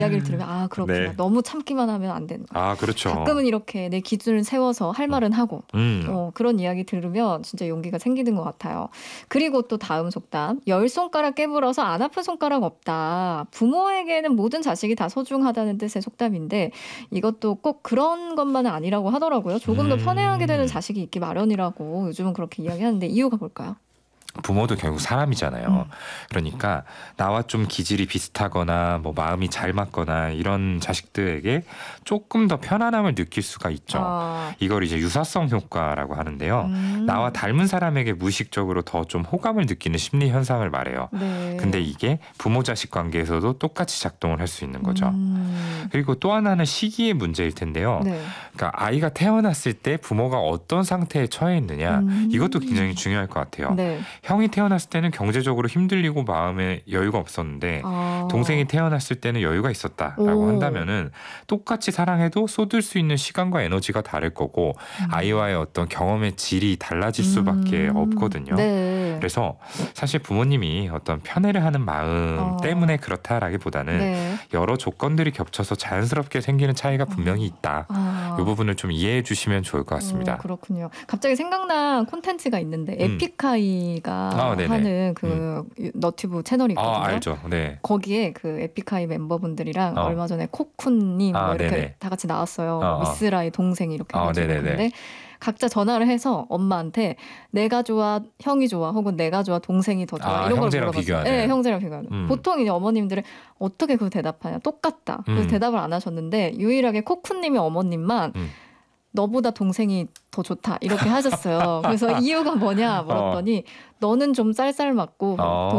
이야기를 들으면 아 그렇구나. 네. 너무 참기만 하면 안 된다. 아, 그렇죠. 가끔은 이렇게 내 기준을 세워서 할 말은 하고 그런 이야기 들으면 진짜 용기가 생기는 것 같아요. 그리고 또 다음 속담. 10손가락 깨물어서 안 아픈 손가락 없다. 부모에게는 모든 자식이 다 소중하다는 뜻의 속담인데 이것도 꼭 그런 것만은 아니라고 하더라고요. 조금 더 편애하게 되는 자식이 있기 마련이라고 요즘은 그렇게 이야기하는데 이유가 뭘까요? 부모도 결국 사람이잖아요. 그러니까 나와 좀 기질이 비슷하거나 뭐 마음이 잘 맞거나 이런 자식들에게 조금 더 편안함을 느낄 수가 있죠. 이걸 이제 유사성 효과라고 하는데요. 나와 닮은 사람에게 무의식적으로 더 좀 호감을 느끼는 심리 현상을 말해요. 네. 근데 이게 부모 자식 관계에서도 똑같이 작동을 할 수 있는 거죠. 그리고 또 하나는 시기의 문제일 텐데요. 네. 그러니까 아이가 태어났을 때 부모가 어떤 상태에 처해 있느냐 이것도 굉장히 중요할 것 같아요. 네. 형이 태어났을 때는 경제적으로 힘들리고 마음에 여유가 없었는데 동생이 태어났을 때는 여유가 있었다라고 한다면은 똑같이 사랑해도 쏟을 수 있는 시간과 에너지가 다를 거고 아이와의 어떤 경험의 질이 달라질 수밖에 없거든요. 네. 그래서 사실 부모님이 어떤 편애를 하는 마음 때문에 그렇다라기보다는 네. 여러 조건들이 겹쳐서 자연스럽게 생기는 차이가 분명히 있다. 이 부분을 좀 이해해 주시면 좋을 것 같습니다. 그렇군요. 갑자기 생각난 콘텐츠가 있는데 에픽하이가 하는 그 너튜브 채널이 있거든요. 알죠. 네. 거기에 그 에픽하이 멤버분들이랑 얼마 전에 코쿤님 뭐 이렇게 네네. 다 같이 나왔어요. 미스라의 동생 이렇게 해가지고. 근데 각자 전화를 해서 엄마한테 내가 좋아, 형이 좋아, 혹은 내가 좋아, 동생이 더 좋아 이런 걸 물어봤어요. 네, 형제랑 비교하는. 보통 이제 어머님들은 어떻게 그 대답하냐, 똑같다. 그래서 대답을 안 하셨는데 유일하게 코쿤님의 어머님만 너보다 동생이 더 좋다 이렇게 하셨어요. 그래서 이유가 뭐냐 물었더니 너는 좀 쌀쌀맞고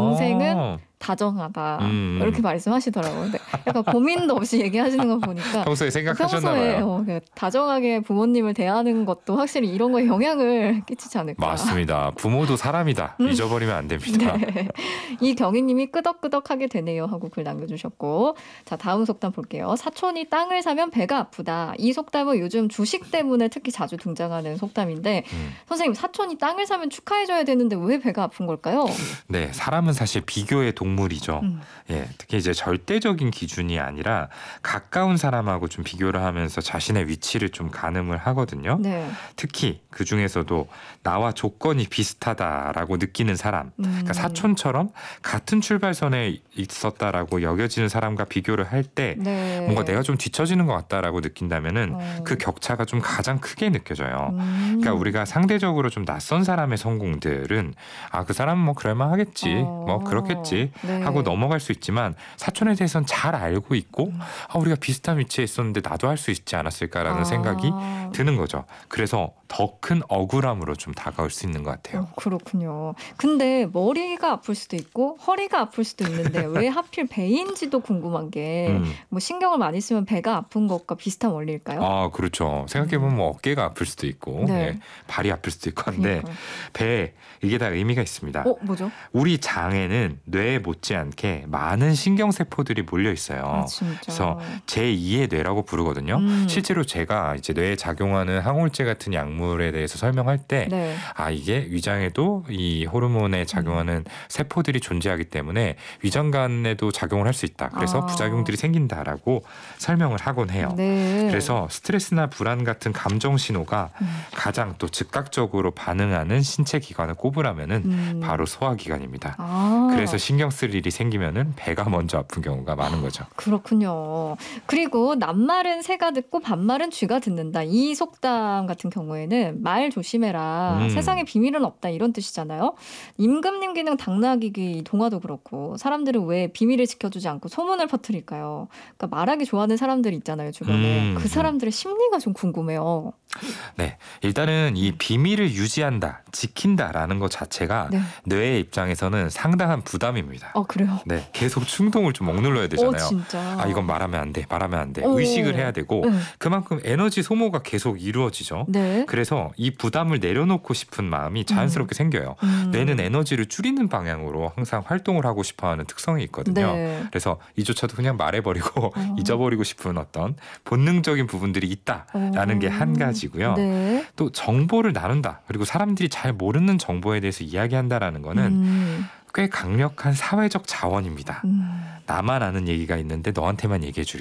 동생은 다정하다 이렇게 말씀하시더라고요. 근데 약간 고민도 없이 얘기하시는 거 보니까 평소에 생각하셨나 봐요. 다정하게 부모님을 대하는 것도 확실히 이런 거에 영향을 끼치지 않을까. 맞습니다. 부모도 사람이다. 잊어버리면 안 됩니다. 네. 이경희님이 끄덕끄덕하게 되네요 하고 글 남겨주셨고, 자 다음 속담 볼게요. 사촌이 땅을 사면 배가 아프다. 이 속담은 요즘 주식 때문에 특히 자주 등장하는 속담인데 선생님, 사촌이 땅을 사면 축하해줘야 되는데 왜 배가 아픈 걸까요? 네, 사람은 사실 비교의 동물이죠. 예, 특히 이제 절대적인 기준이 아니라 가까운 사람하고 좀 비교를 하면서 자신의 위치를 좀 가늠을 하거든요. 네. 특히 그 중에서도 나와 조건이 비슷하다라고 느끼는 사람, 그러니까 사촌처럼 같은 출발선에 있었다라고 여겨지는 사람과 비교를 할 때 뭔가 내가 좀 뒤처지는 것 같다라고 느낀다면은 그 격차가 좀 가장 크게 느껴져요. 그러니까 우리가 상대적으로 좀 낯선 사람의 성공들은 아, 그 사람은 뭐 그럴만하겠지, 뭐 그렇겠지 하고 넘어갈 수 있지만 사촌에 대해서는 잘 알고 있고 아, 우리가 비슷한 위치에 있었는데 나도 할 수 있지 않았을까라는 생각이 드는 거죠. 그래서 더 큰 억울함으로 좀 다가올 수 있는 것 같아요. 그렇군요. 근데 머리가 아플 수도 있고 허리가 아플 수도 있는데 왜 하필 배인지도 궁금한 게 뭐 신경을 많이 쓰면 배가 아픈 것과 비슷한 원리일까요? 아, 그렇죠. 생각해보면 뭐 어깨가 아플 수도 있고 발이 아플 수도 있고 한데 배, 이게 다 의미가 있습니다. 뭐죠? 우리 장에는 뇌에 못지않게 많은 신경세포들이 몰려 있어요. 진짜? 그래서 제2의 뇌라고 부르거든요. 실제로 제가 이제 뇌에 작용하는 항우울제 같은 약물에 대해서 설명할 때 아, 이게 위장에도 이 호르몬에 작용하는 세포들이 존재하기 때문에 위장관에도 작용을 할 수 있다. 그래서 부작용들이 생긴다라고 설명을 하곤 해요. 그래서 스트레스나 불안 같은 감정 신호가 가장 또 즉각적으로 반응하는 신체 기관을 꼽으라면은 바로 소화기관입니다. 그래서 신경 쓸 일이 생기면은 배가 먼저 아픈 경우가 많은 거죠. 그렇군요. 그리고 낱말은 새가 듣고 반말은 쥐가 듣는다. 이 속담 같은 경우에는 말 조심해라. 세상에 비밀은 없다. 이런 뜻이잖아요. 임금님 기능 당나귀기 이 동화도 그렇고 사람들은 왜 비밀을 지켜주지 않고 소문을 퍼뜨릴까요? 그러니까 말하기 좋아하는 사람들 있잖아요. 주변에. 그 사람들의 심리가 좀 궁금해요. 네, 일단은 이 비밀을 유지한다, 지킨다라는 것 자체가 뇌의 입장에서는 상당한 부담입니다. 그래요? 네, 계속 충동을 좀 억눌러야 되잖아요. 진짜. 아, 이건 말하면 안 돼, 말하면 안 돼. 의식을 해야 되고 그만큼 에너지 소모가 계속 이루어지죠. 그래서 이 부담을 내려놓고 싶은 마음이 자연스럽게 생겨요. 뇌는 에너지를 줄이는 방향으로 항상 활동을 하고 싶어하는 특성이 있거든요. 그래서 이조차도 그냥 말해버리고 잊어버리고 싶은 어떤 본능적인 부분들이 있다라는 게 한 가지고요. 또 정보를 나눈다. 그리고 사람들이 잘 모르는 정보에 대해서 이야기한다라는 거는 꽤 강력한 사회적 자원입니다. 나만 아는 얘기가 있는데 너한테만 얘기해